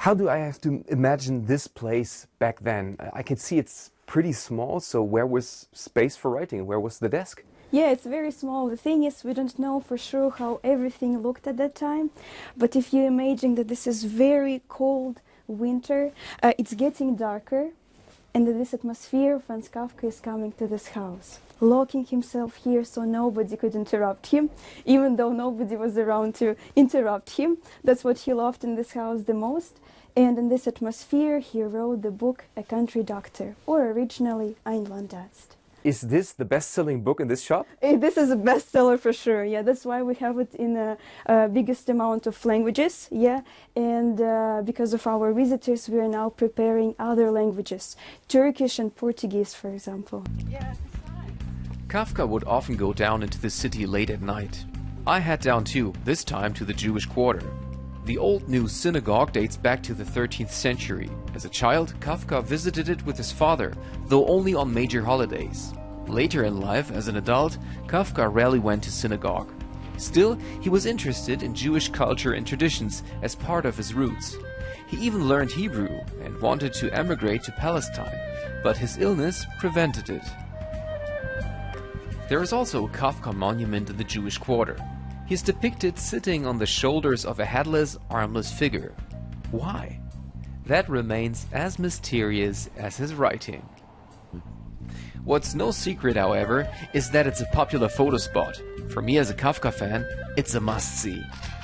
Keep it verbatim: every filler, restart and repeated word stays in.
How do I have to imagine this place back then? I can see it's pretty small, so where was space for writing? Where was the desk? Yeah, it's very small. The thing is, we don't know for sure how everything looked at that time. But if you imagine that this is very cold winter, uh, it's getting darker, and in this atmosphere, Franz Kafka is coming to this house, locking himself here so nobody could interrupt him, even though nobody was around to interrupt him. That's what he loved in this house the most. And in this atmosphere, he wrote the book A Country Doctor, or originally Einlandarzt. Is this the best-selling book in this shop? Uh, This is a bestseller for sure. Yeah, that's why we have it in a, a biggest amount of languages. Yeah, and uh, because of our visitors, we are now preparing other languages, Turkish and Portuguese, for example. Kafka would often go down into the city late at night. I had down too, this time to the Jewish quarter. The old new synagogue dates back to the thirteenth century. As a child, Kafka visited it with his father, though only on major holidays. Later in life, as an adult, Kafka rarely went to synagogue. Still, he was interested in Jewish culture and traditions as part of his roots. He even learned Hebrew and wanted to emigrate to Palestine, but his illness prevented it. There is also a Kafka monument in the Jewish quarter. He is depicted sitting on the shoulders of a headless, armless figure. Why? That remains as mysterious as his writing. What's no secret, however, is that it's a popular photo spot. For me as a Kafka fan, it's a must-see.